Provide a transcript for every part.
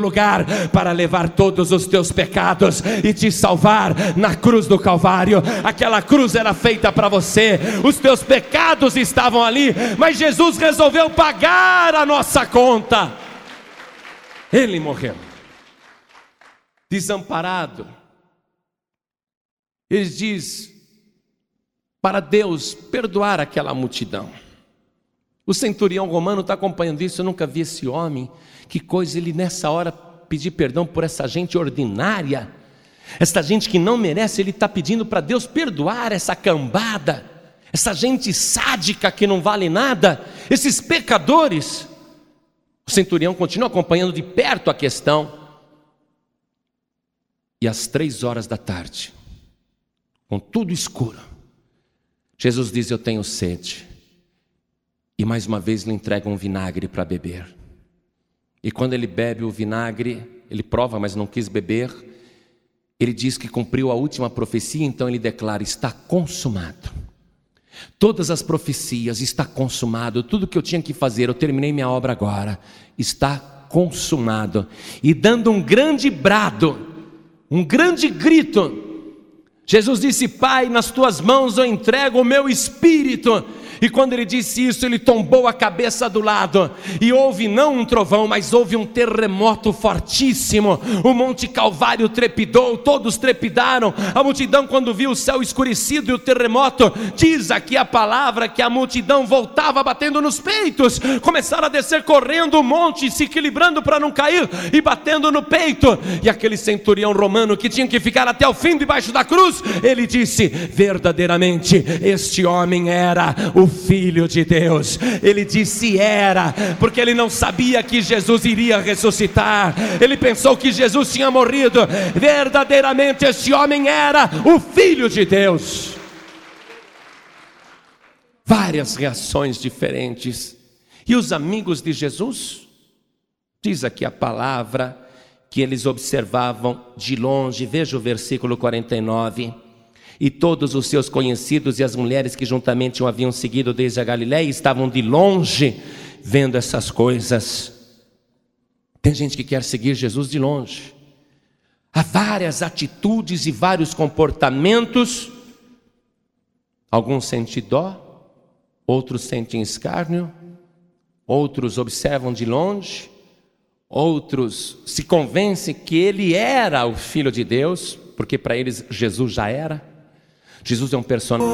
lugar para levar todos os teus pecados e te salvar na cruz do Calvário. Aquela cruz era feita para você, os teus pecados estavam ali, mas Jesus resolveu pagar a nossa conta. Ele morreu desamparado. Ele diz para Deus perdoar aquela multidão. O centurião romano está acompanhando isso. Eu nunca vi esse homem. Que coisa, ele nessa hora pedir perdão por essa gente ordinária, essa gente que não merece. Ele está pedindo para Deus perdoar essa cambada, essa gente sádica que não vale nada, esses pecadores. O centurião continua acompanhando de perto a questão. E às 3 da tarde, com tudo escuro, Jesus diz: eu tenho sede. E mais uma vez lhe entrega um vinagre para beber. E quando ele bebe o vinagre, ele prova, mas não quis beber. Ele diz que cumpriu a última profecia, então ele declara: está consumado. Todas as profecias, está consumado. Tudo que eu tinha que fazer, eu terminei minha obra agora. Está consumado. E dando um grande brado, um grande grito, Jesus disse: Pai, nas tuas mãos eu entrego o meu espírito. E quando ele disse isso, ele tombou a cabeça do lado, e houve não um trovão, mas houve um terremoto fortíssimo. O Monte Calvário trepidou, todos trepidaram. A multidão, quando viu o céu escurecido e o terremoto, diz aqui a palavra que a multidão voltava batendo nos peitos. Começaram a descer correndo o monte, se equilibrando para não cair, e batendo no peito. E aquele centurião romano que tinha que ficar até o fim debaixo da cruz, ele disse: verdadeiramente este homem era o Filho de Deus. Ele disse era, porque ele não sabia que Jesus iria ressuscitar. Ele pensou que Jesus tinha morrido. Verdadeiramente este homem era o Filho de Deus. Várias reações diferentes. E os amigos de Jesus? Diz aqui a palavra que eles observavam de longe. Veja o versículo 49. E todos os seus conhecidos e as mulheres que juntamente o haviam seguido desde a Galiléia estavam de longe vendo essas coisas. Tem gente que quer seguir Jesus de longe. Há várias atitudes e vários comportamentos. Alguns sentem dó, outros sentem escárnio, outros observam de longe, outros se convencem que ele era o Filho de Deus, porque para eles Jesus já era. Jesus é um personagem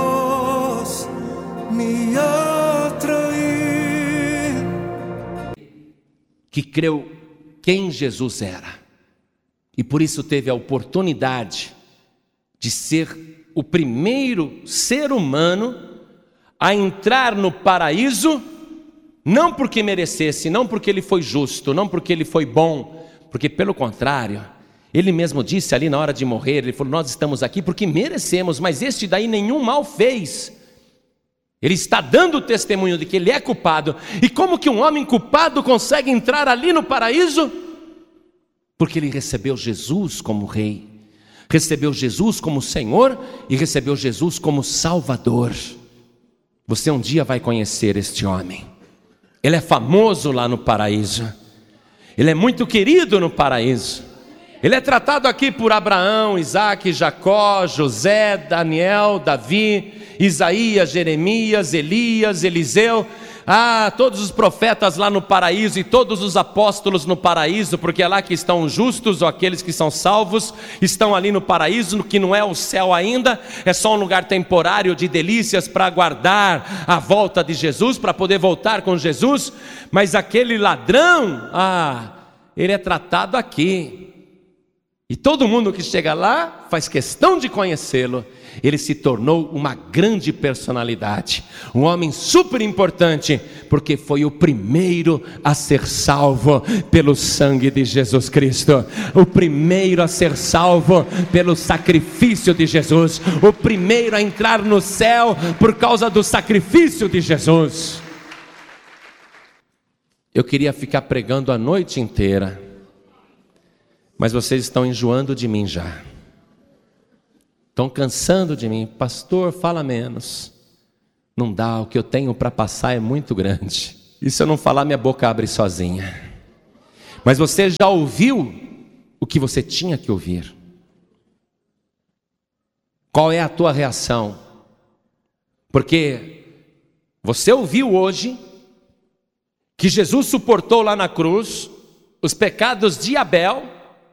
que creu quem Jesus era, e por isso teve a oportunidade de ser o primeiro ser humano a entrar no paraíso, não porque merecesse, não porque ele foi justo, não porque ele foi bom, porque pelo contrário, ele mesmo disse ali na hora de morrer, ele falou: nós estamos aqui porque merecemos, mas este daí nenhum mal fez. Ele está dando testemunho de que ele é culpado. E como que um homem culpado consegue entrar ali no paraíso? Porque ele recebeu Jesus como rei, recebeu Jesus como Senhor e recebeu Jesus como Salvador. Você um dia vai conhecer este homem. Ele é famoso lá no paraíso. Ele é muito querido no paraíso. Ele é tratado aqui por Abraão, Isaac, Jacó, José, Daniel, Davi, Isaías, Jeremias, Elias, Eliseu. Todos os profetas lá no paraíso e todos os apóstolos no paraíso, porque é lá que estão os justos ou aqueles que são salvos, estão ali no paraíso, que não é o céu ainda, é só um lugar temporário de delícias para aguardar a volta de Jesus, para poder voltar com Jesus. Mas aquele ladrão, ele é tratado aqui. E todo mundo que chega lá faz questão de conhecê-lo. Ele se tornou uma grande personalidade, um homem super importante, porque foi o primeiro a ser salvo pelo sangue de Jesus Cristo, o primeiro a ser salvo pelo sacrifício de Jesus, o primeiro a entrar no céu por causa do sacrifício de Jesus. Eu queria ficar pregando a noite inteira, mas vocês estão enjoando de mim já. Estão cansando de mim. Pastor, fala menos. Não dá, o que eu tenho para passar é muito grande. E se eu não falar, minha boca abre sozinha. mas você já ouviu o que você tinha que ouvir. Qual é a tua reação? Porque você ouviu hoje que Jesus suportou lá na cruz os pecados de Abel,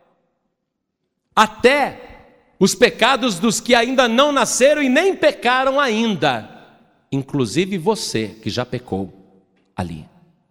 até os pecados dos que ainda não nasceram e nem pecaram ainda, inclusive você que já pecou ali.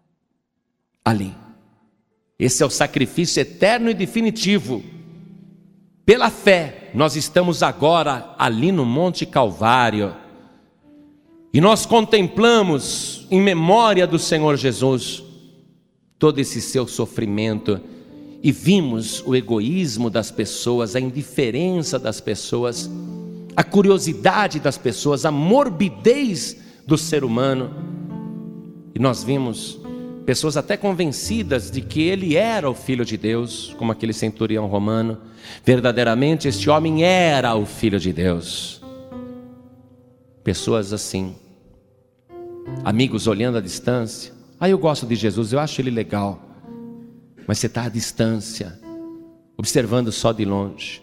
Esse é o sacrifício eterno e definitivo. Pela fé, nós estamos agora ali no Monte Calvário, e nós contemplamos, em memória do Senhor Jesus, todo esse seu sofrimento, e vimos o egoísmo das pessoas, a indiferença das pessoas, a curiosidade das pessoas, a morbidez do ser humano. E nós vimos pessoas até convencidas de que ele era o Filho de Deus, como aquele centurião romano. Verdadeiramente este homem era o Filho de Deus. Pessoas assim, amigos olhando à distância. Eu gosto de Jesus, eu acho ele legal. Mas você está à distância, observando só de longe.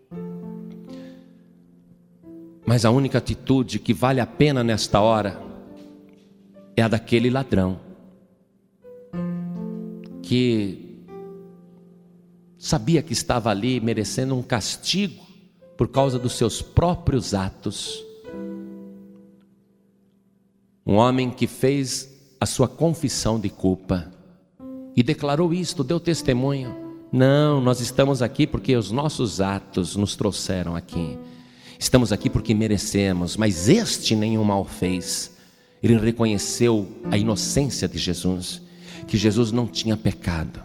Mas a única atitude que vale a pena nesta hora é a daquele ladrão, que sabia que estava ali merecendo um castigo por causa dos seus próprios atos. Um homem que fez a sua confissão de culpa e declarou isto, deu testemunho. Não, nós estamos aqui porque os nossos atos nos trouxeram aqui. Estamos aqui porque merecemos, mas este nenhum mal fez. Ele reconheceu a inocência de Jesus, que Jesus não tinha pecado.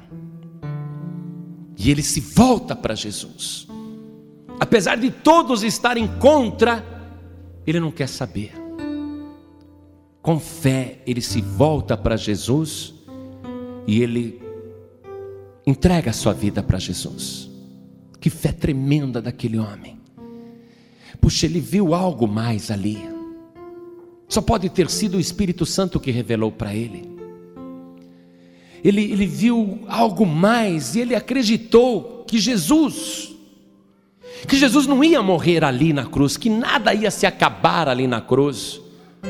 E ele se volta para Jesus. Apesar de todos estarem contra, ele não quer saber. Com fé, ele se volta para Jesus e ele entrega a sua vida para Jesus. Que fé tremenda daquele homem. Puxa, ele viu algo mais ali. Só pode ter sido o Espírito Santo que revelou para ele. Ele viu algo mais e ele acreditou que Jesus não ia morrer ali na cruz, que nada ia se acabar ali na cruz.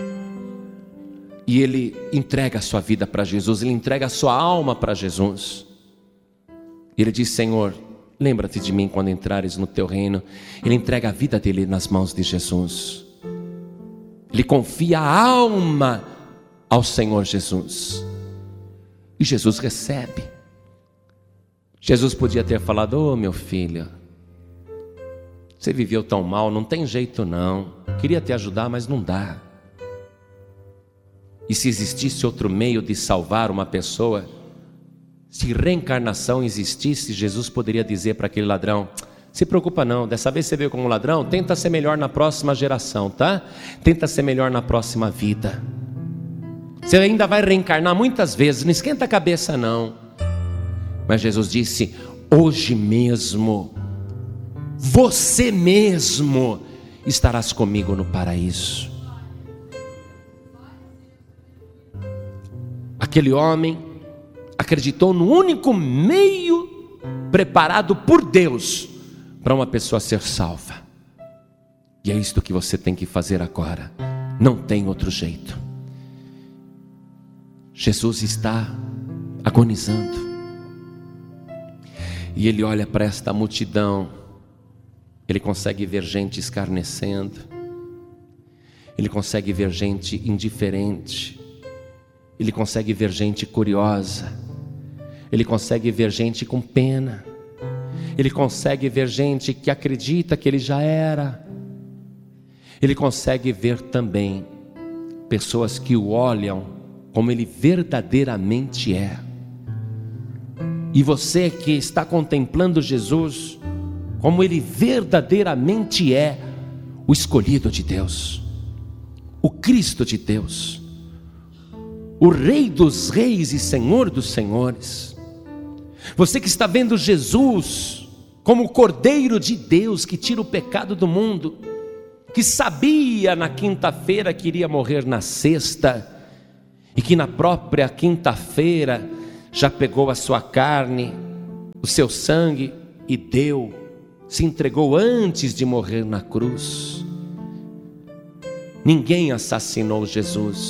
E ele entrega a sua vida para Jesus, ele entrega a sua alma para Jesus. E ele diz: Senhor, lembra-te de mim quando entrares no teu reino. Ele entrega a vida dele nas mãos de Jesus. Ele confia a alma ao Senhor Jesus. E Jesus recebe. Jesus podia ter falado: meu filho, você viveu tão mal, não tem jeito não. Queria te ajudar, mas não dá. E se existisse outro meio de salvar uma pessoa, se reencarnação existisse, Jesus poderia dizer para aquele ladrão: se preocupa não, dessa vez você veio como ladrão, tenta ser melhor na próxima geração, tá? Tenta ser melhor na próxima vida. Você ainda vai reencarnar muitas vezes, não esquenta a cabeça não. Mas Jesus disse: hoje mesmo, você mesmo estarás comigo no paraíso. Aquele homem acreditou no único meio preparado por Deus para uma pessoa ser salva. E é isto que você tem que fazer agora. Não tem outro jeito. Jesus está agonizando. E ele olha para esta multidão. Ele consegue ver gente escarnecendo. Ele consegue ver gente indiferente. Ele consegue ver gente curiosa. Ele consegue ver gente com pena. Ele consegue ver gente que acredita que ele já era. Ele consegue ver também pessoas que o olham como ele verdadeiramente é. E você que está contemplando Jesus como ele verdadeiramente é, o escolhido de Deus, o Cristo de Deus, o Rei dos reis e Senhor dos senhores. Você que está vendo Jesus como o Cordeiro de Deus que tira o pecado do mundo, que sabia na quinta-feira que iria morrer na sexta, e que na própria quinta-feira já pegou a sua carne, o seu sangue e deu, se entregou antes de morrer na cruz. Ninguém assassinou Jesus.